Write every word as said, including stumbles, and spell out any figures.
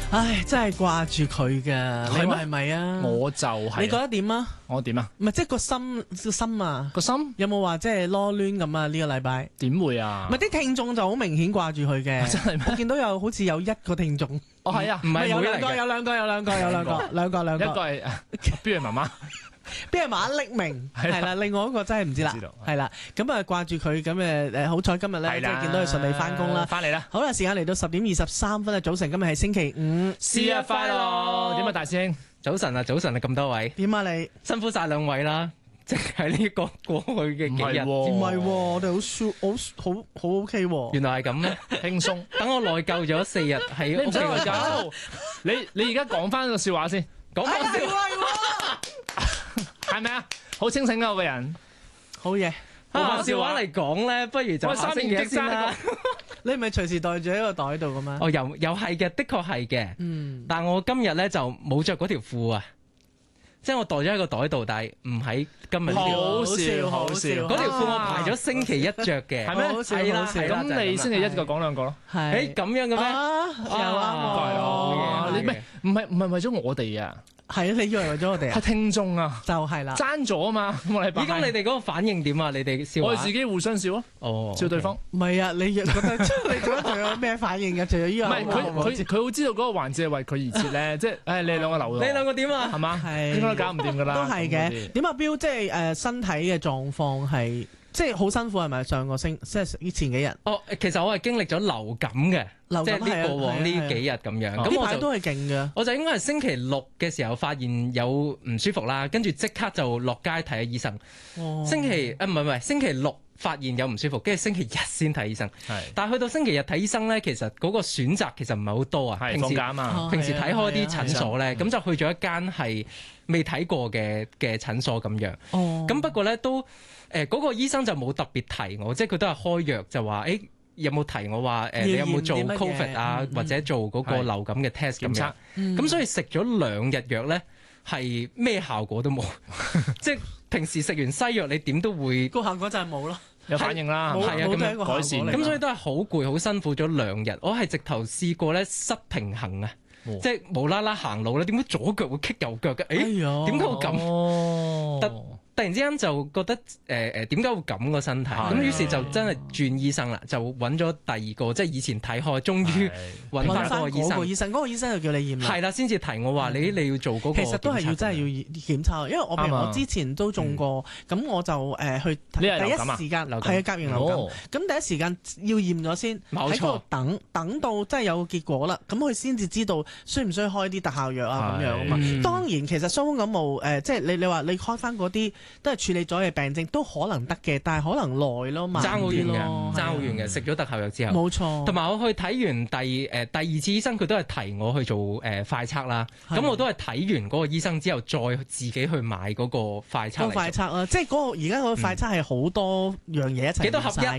唉，真係掛住佢㗎，你話係咪啊？ 我就係、啊。 你覺得點啊？ 我點啊？ 唔係即係個心個心啊！ 個心有冇話即係囉攣咁啊？呢個禮拜點會啊？ 唔係啲聽眾就好明顯掛住佢嘅， 真係咩？ 我見到有好似有一個聽眾。 哦係啊， 唔係有每嚟嘅。 兩個，有兩個，有兩個，有兩個，兩個兩個。 一個係邊個媽媽？ 邊係馬匿名係啦，另外一個真係唔知啦，係啦，咁啊掛住佢咁誒誒，好彩今日咧即係見到佢順利翻工啦， 翻嚟啦。 好啦，時間嚟到十點二十三分啦，早晨，今日係星期五， 生日快樂！點啊，大師兄？ 早晨啊，早晨啊，咁多位， 點啊你？ 辛苦晒兩位啦，即係呢個過去嘅幾日， 唔係喎，我哋好舒，好好好 OK 喎。 原來係咁咩？ 輕鬆。 等我內疚咗四日喺屋企內疚。你你而家講翻個笑話先， 講翻笑話。 係咪啊？好清醒啊，我個人。 好嘢。 啊，笑話嚟講咧，不如就下星期一先啦。 你唔係隨時袋住喺個袋度嘅咩？ 哦，又又係嘅，的確係嘅。 嗯。 但我今日咧就冇着嗰條褲啊，即係我袋咗喺個袋度，但係唔喺今日呢條。 好笑，好笑。 嗰條褲我排咗星期一着嘅。 係咩？ 係啦，係啦。 咁你星期一就講兩個咯。 係。誒，咁樣嘅咩？ 啊，又啱喎。 你咩？唔係唔係為咗我哋啊？ 係啊，你以為為咗我哋啊？ 係聽眾啊， 就係啦， 爭咗啊嘛，咁我哋。 咦？咁你哋嗰個反應點啊？你哋笑話？ 我哋自己互相笑咯。哦，笑對方。 唔係啊，你覺得你覺得仲有咩反應嘅？除咗呢個， 唔係佢佢佢好知道嗰個環節係為佢而設咧，即係誒你兩個留。 你兩個點啊？ 係嘛？ 係應該都搞唔掂㗎啦。 都係嘅。點啊，標即係誒身體嘅狀況係即係好辛苦係咪？上個星即係前幾日。 哦，其實我係經歷咗流感嘅。 流感即係呢過往呢幾日咁樣，咁我就都係勁嘅。 我就應該係星期六嘅時候發現有唔舒服啦，跟住即刻就落街睇下醫生。 哦、 星期啊唔係唔係星期六發現有唔舒服，跟住星期日先睇醫生。 係， 但係去到星期日睇醫生咧，其實嗰個選擇其實唔係好多啊。 係放假啊嘛， 平時睇開啲診所咧，咁就去咗一間係未睇過嘅嘅診所咁樣。 哦， 咁不過咧都誒嗰、呃嗰個醫生就冇特別提我，即係佢都係開藥就話誒。欸有冇提我話誒、呃？你有冇做 Covid 啊？嗯、或者做嗰個流感嘅 test 咁樣？咁、嗯、所以食咗兩日藥咧，係咩效果都冇。即係平時食完西藥，你點都會個效果就係冇咯， 有反應啦， 係啊，咁樣改善。 咁所以都係好攰、好辛苦咗兩日。我係直頭試過咧失平衡啊！哦、即係無啦啦行路咧，點解左腳會棘右腳嘅？誒、欸，點解會咁？哦突然之間就覺得誒誒點解會咁個身體咁，於是就真係轉醫生啦，就揾咗第二個，即係以前睇開，終於揾翻嗰個醫生。嗰個醫生， 嗰個醫生就叫你驗啦。係啦，先至提我話你你要做嗰個。 其實都係要真係要檢測，因為我譬如我之前都中過，咁我就誒去第一時間係啊甲型流感，咁第一時間要驗咗先，喺嗰度等等到真係有結果啦，咁佢先至知道需唔需要開啲特效藥啊咁樣啊嘛。當然其實傷風感冒誒，即係你你話你開翻嗰啲。都係處理咗嘅病症，都可能得嘅，但係可能耐咯，慢爭好遠嘅，爭好遠遠嘅。食咗特效藥之後， 冇錯。同埋我去睇完第誒、呃、第二次醫生，佢都係提我去做誒、呃、快測啦。咁我都係睇完嗰個醫生之後，再自己去買嗰個快測。 個快測啊，即係嗰個而家嗰個快測係好多樣嘢一齊。 幾多合一？